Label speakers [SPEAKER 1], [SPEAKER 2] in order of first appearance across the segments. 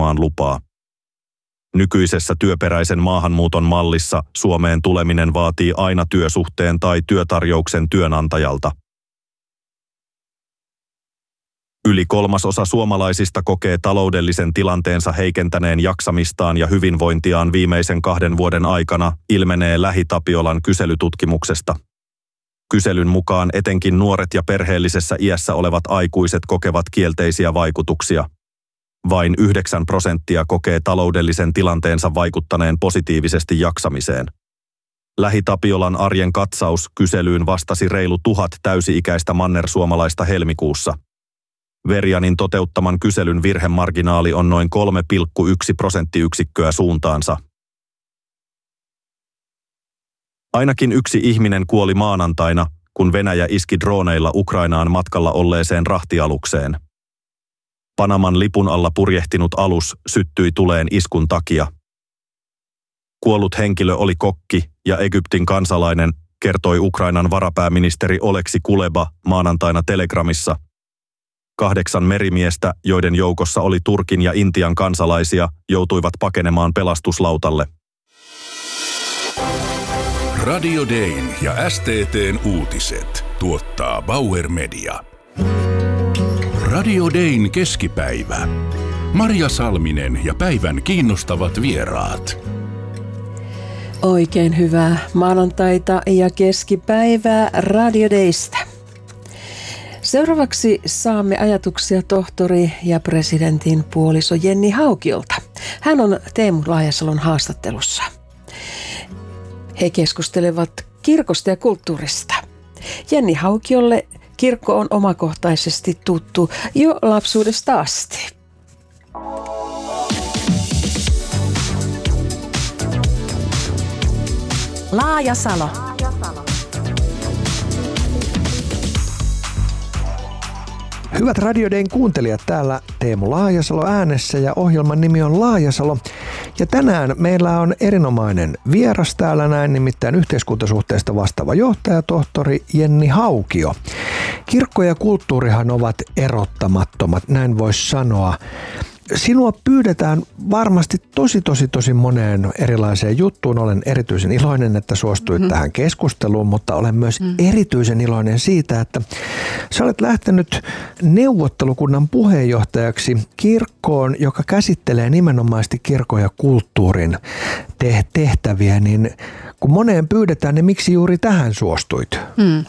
[SPEAKER 1] hakemaan lupaa. Nykyisessä työperäisen maahanmuuton mallissa Suomeen tuleminen vaatii aina työsuhteen tai työtarjouksen työnantajalta. Yli 1/3 suomalaisista kokee taloudellisen tilanteensa heikentäneen jaksamistaan ja hyvinvointiaan viimeisen 2 vuoden aikana, ilmenee LähiTapiolan kyselytutkimuksesta. Kyselyn mukaan etenkin nuoret ja perheellisessä iässä olevat aikuiset kokevat kielteisiä vaikutuksia. Vain 9% kokee taloudellisen tilanteensa vaikuttaneen positiivisesti jaksamiseen. LähiTapiolan arjen katsaus kyselyyn vastasi reilu 1000 täysi-ikäistä mannersuomalaista helmikuussa. Verianin toteuttaman kyselyn virhemarginaali on noin 3,1 prosenttiyksikköä suuntaansa. Ainakin 1 ihminen kuoli maanantaina, kun Venäjä iski drooneilla Ukrainaan matkalla olleeseen rahtialukseen. Panaman lipun alla purjehtinut alus syttyi tuleen iskun takia. Kuollut henkilö oli kokki ja Egyptin kansalainen, kertoi Ukrainan varapääministeri Oleksi Kuleba maanantaina Telegramissa. 8 merimiestä, joiden joukossa oli Turkin ja Intian kansalaisia, joutuivat pakenemaan pelastuslautalle.
[SPEAKER 2] Radio Dayn ja STT:n uutiset tuottaa Bauer Media. Radio Dayn keskipäivä. Marja Salminen ja päivän kiinnostavat vieraat.
[SPEAKER 3] Oikein hyvää maanantaita ja keskipäivää Radio Daystä. Seuraavaksi saamme ajatuksia tohtori ja presidentin puoliso Jenni Haukiolta. Hän on Teemu Laajasalon haastattelussa. He keskustelevat kirkosta ja kulttuurista. Jenni Haukiolle kirkko on omakohtaisesti tuttu jo lapsuudesta asti.
[SPEAKER 4] Laajasalo.
[SPEAKER 5] Hyvät Radio Dayn kuuntelijat, täällä Teemu Laajasalo äänessä ja ohjelman nimi on Laajasalo. Ja tänään meillä on erinomainen vieras täällä näin, nimittäin yhteiskuntasuhteista vastaava johtaja, tohtori Jenni Haukio. Kirkko ja kulttuurihan ovat erottamattomat, näin voisi sanoa. Sinua pyydetään varmasti tosi moneen erilaiseen juttuun. Olen erityisen iloinen, että suostuit tähän keskusteluun, mutta olen myös erityisen iloinen siitä, että sä olet lähtenyt neuvottelukunnan puheenjohtajaksi kirkkoon, joka käsittelee nimenomaisesti kirkon ja kulttuurin tehtäviä. Niin kun moneen pyydetään, niin miksi juuri tähän suostuit?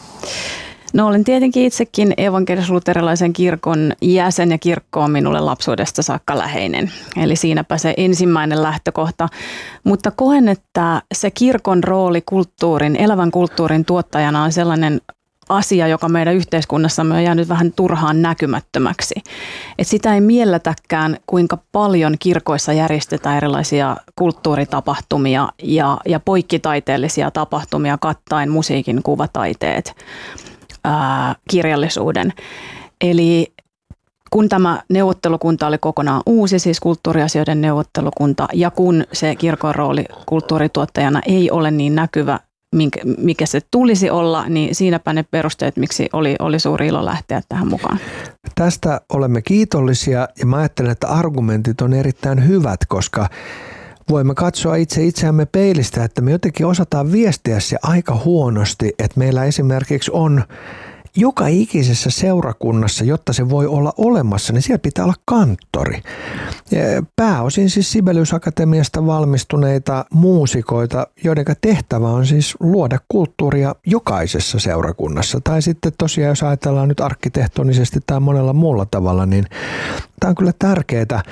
[SPEAKER 4] No olen tietenkin itsekin evankelis-luterilaisen kirkon jäsen ja kirkko on minulle lapsuudesta saakka läheinen. Eli siinäpä se ensimmäinen lähtökohta. Mutta koen, että se kirkon rooli elävän kulttuurin tuottajana on sellainen asia, joka meidän yhteiskunnassamme on jäänyt vähän turhaan näkymättömäksi. Et sitä ei mielletäkään, kuinka paljon kirkoissa järjestetään erilaisia kulttuuritapahtumia ja poikkitaiteellisia tapahtumia kattaen musiikin, kuvataiteet, kirjallisuuden. Eli kun tämä neuvottelukunta oli kokonaan uusi, siis kulttuuriasioiden neuvottelukunta, ja kun se kirkon rooli kulttuurituottajana ei ole niin näkyvä, mikä se tulisi olla, niin siinäpä ne perusteet, miksi oli suuri ilo lähteä tähän mukaan.
[SPEAKER 5] Tästä olemme kiitollisia ja mä ajattelen, että argumentit on erittäin hyvät, koska voimme katsoa itseämme peilistä, että me jotenkin osataan viestiä se aika huonosti, että meillä esimerkiksi on joka ikisessä seurakunnassa, jotta se voi olla olemassa, niin siellä pitää olla kanttori. Pääosin siis Sibelius Akatemiasta valmistuneita muusikoita, joiden tehtävä on siis luoda kulttuuria jokaisessa seurakunnassa. Tai sitten tosiaan, jos ajatellaan nyt arkkitehtonisesti tai monella muulla tavalla, niin tämä on kyllä tärkeää.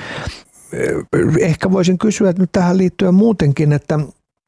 [SPEAKER 5] Ehkä voisin kysyä nyt tähän liittyen muutenkin, että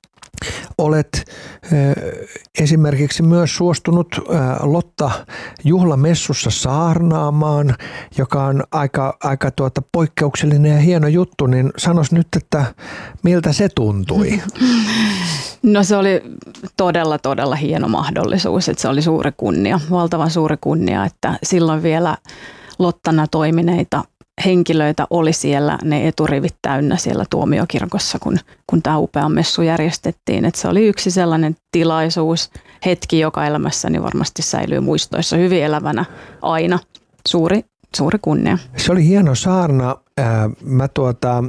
[SPEAKER 5] olet esimerkiksi myös suostunut Lotta juhlamessussa saarnaamaan, joka on aika poikkeuksellinen ja hieno juttu, niin sanois nyt, että miltä se tuntui?
[SPEAKER 4] No se oli todella hieno mahdollisuus, että se oli suuri kunnia, valtavan suuri kunnia, että silloin vielä Lottana toimineita henkilöitä oli siellä, ne eturivit täynnä siellä Tuomiokirkossa, kun tämä upea messu järjestettiin. Et se oli yksi sellainen tilaisuus, hetki, joka elämässäni varmasti säilyy muistoissa hyvin elävänä aina. Suuri kunnia.
[SPEAKER 5] Se oli hieno saarna. Mä